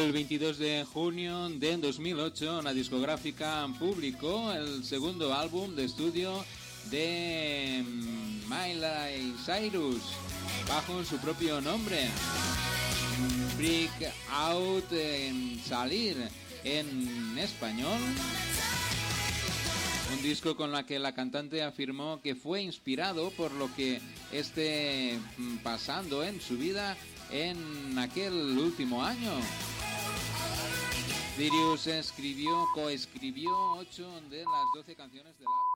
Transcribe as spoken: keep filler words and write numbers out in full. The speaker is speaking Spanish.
El veintidós de junio de dos mil ocho, la discográfica publicó el segundo álbum de estudio de Miley Cyrus bajo su propio nombre, Break Out, en Salir en español. Un disco con la que la cantante afirmó que fue inspirado por lo que esté pasando en su vida en aquel último año. Sirius escribió, coescribió ocho de las doce canciones del álbum.